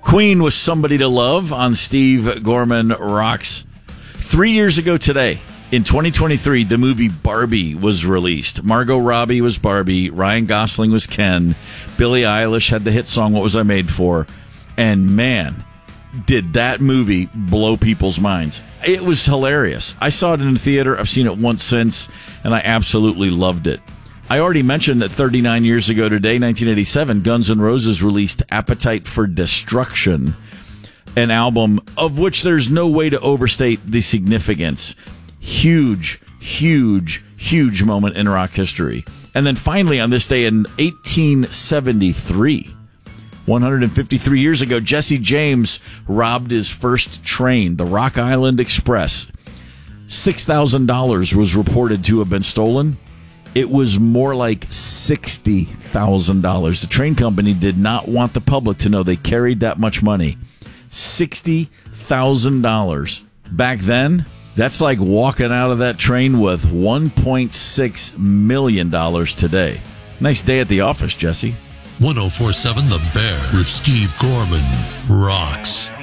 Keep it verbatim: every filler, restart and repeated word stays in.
Queen was Somebody to Love on Steve Gorman Rocks. Three years ago today, in twenty twenty-three, the movie Barbie was released. Margot Robbie was Barbie. Ryan Gosling was Ken. Billie Eilish had the hit song, What Was I Made For? And man, did that movie blow people's minds. It was hilarious. I saw it in the theater. I've seen it once since, and I absolutely loved it. I already mentioned that thirty-nine years ago today, nineteen eighty-seven, Guns N' Roses released Appetite for Destruction, an album of which there's no way to overstate the significance. Huge, huge, huge moment in rock history. And then finally, on this day in eighteen seventy-three, one hundred fifty-three years ago, Jesse James robbed his first train, the Rock Island Express. six thousand dollars was reported to have been stolen. It was more like sixty thousand dollars. The train company did not want the public to know they carried that much money. sixty thousand dollars. Back then, that's like walking out of that train with one point six million dollars today. Nice day at the office, Jesse. one oh four point seven The Bear with Steve Gorman rocks.